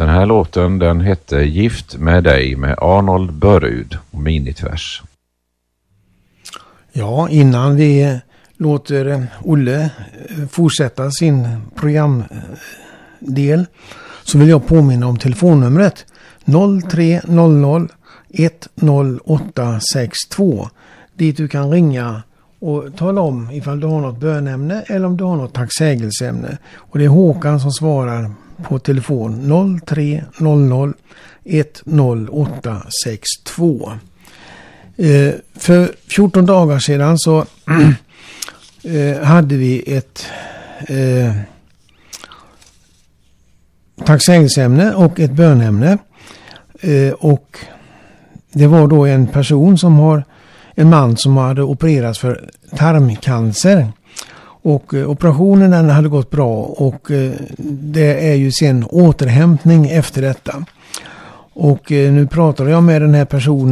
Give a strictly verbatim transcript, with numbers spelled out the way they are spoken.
Den här låten den hette Gift med dig med Arnold Börrud och Minitvers. Ja, innan vi låter Olle fortsätta sin programdel så vill jag påminna om telefonnumret noll tre noll noll ett noll åtta sex två dit du kan ringa och tala om ifall du har något bönämne eller om du har något tacksägelseämne. Och det är Håkan som svarar på telefon noll tre noll noll ett noll åtta sex två. Eh, för fjorton dagar sedan så eh, hade vi ett eh, tacksägelseämne och ett bönämne. Eh, och det var då en person som har en man som hade opererats för tarmcancer. Och eh, operationen den hade gått bra och eh, det är ju sen återhämtning efter detta. Och eh, nu pratar jag med den här personen